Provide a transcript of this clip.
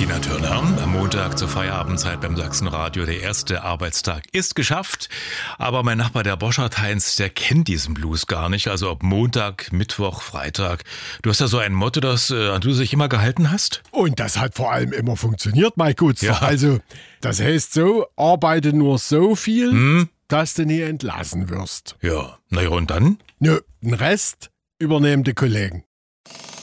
Tina Turner. Am Montag zur Feierabendzeit beim Sachsenradio. Der erste Arbeitstag ist geschafft. Aber mein Nachbar, der Boschert-Heinz, der kennt diesen Blues gar nicht. Also ob Montag, Mittwoch, Freitag. Du hast ja so ein Motto, das an du dich immer gehalten hast? Und das hat vor allem immer funktioniert, mein Gutzler. Ja. Also, das heißt so, arbeite nur so viel, dass du nie entlassen wirst. Ja, naja, und dann? Nö, den Rest übernehmen die Kollegen.